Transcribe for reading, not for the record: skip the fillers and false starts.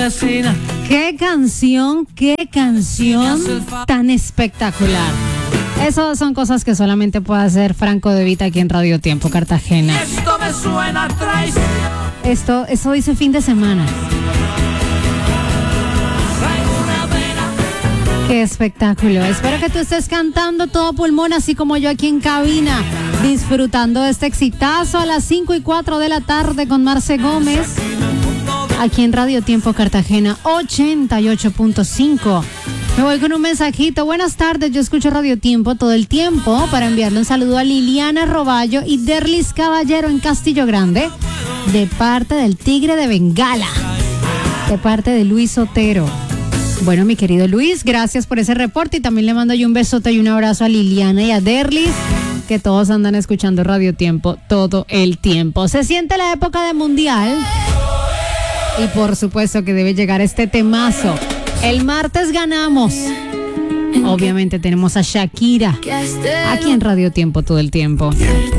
vecina. Qué canción tan espectacular. Esas son cosas que solamente puede hacer Franco De Vita aquí en Radio Tiempo Cartagena. Esto me suena a traición. Eso dice fin de semana. Qué espectáculo. Espero que tú estés cantando todo pulmón, así como yo aquí en cabina, disfrutando de este exitazo a las 5:04 de la tarde con Marce Gómez. Aquí en Radio Tiempo Cartagena 88.5. Me voy con un mensajito. Buenas tardes, yo escucho Radio Tiempo todo el tiempo para enviarle un saludo a Liliana Roballo y Derlis Caballero en Castillo Grande, de parte del Tigre de Bengala, de parte de Luis Otero. Bueno, mi querido Luis, gracias por ese reporte y también le mando yo un besote y un abrazo a Liliana y a Derlis, que todos andan escuchando Radio Tiempo todo el tiempo. Se siente la época de Mundial y por supuesto que debe llegar este temazo. El martes ganamos. Obviamente tenemos a Shakira aquí en Radio Tiempo todo el tiempo.